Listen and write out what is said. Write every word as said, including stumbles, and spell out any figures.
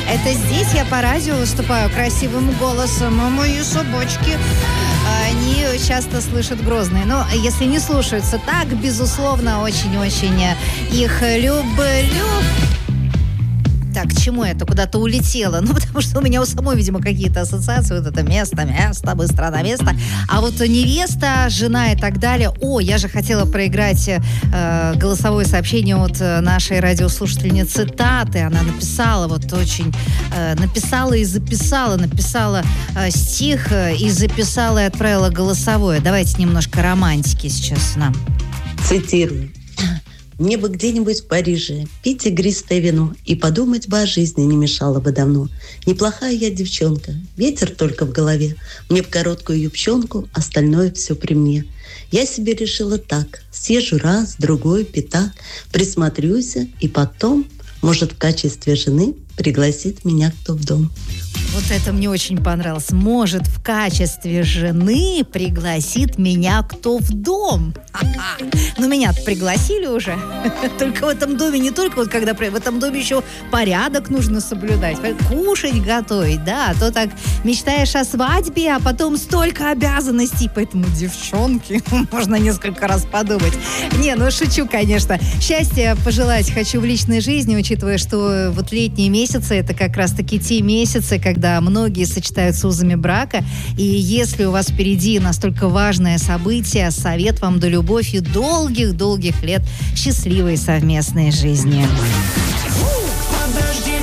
Это здесь я по радио выступаю красивым голосом, а мои собачки, они часто слышат Грозный. Но если не слушаются так, безусловно, очень-очень их люблю. Так, к чему это? Куда-то улетела. Ну, потому что у меня у самой, видимо, какие-то ассоциации. Вот это место, место, быстро на место. А вот невеста, жена и так далее. О, я же хотела проиграть э, голосовое сообщение от нашей радиослушательницы Таты. Она написала вот очень... Э, написала и записала. Написала э, стих э, и записала и отправила голосовое. Давайте немножко романтики сейчас нам. Цитирую. Мне бы где-нибудь в Париже пить игристое вино и подумать бы о жизни не мешало бы давно. Неплохая я девчонка, ветер только в голове. Мне в короткую юбчонку, остальное все при мне. Я себе решила так, съезжу раз, другой, пятак, присмотрюсь и потом, может, в качестве жены пригласит меня кто в дом. Вот это мне очень понравилось. Может, в качестве жены пригласит меня кто в дом. Ха-ха. Ну, меня-то пригласили уже. Только в этом доме, не только вот когда... В этом доме еще порядок нужно соблюдать. Кушать, готовить, да. А то так мечтаешь о свадьбе, а потом столько обязанностей. Поэтому, девчонки, можно несколько раз подумать. Не, ну, шучу, конечно. Счастья пожелать хочу в личной жизни, учитывая, что вот летние месяцы, это как раз-таки те месяцы, когда многие сочетаются узами брака. И если у вас впереди настолько важное событие, совет вам да любовь и долгих-долгих лет счастливой совместной жизни. Подожди.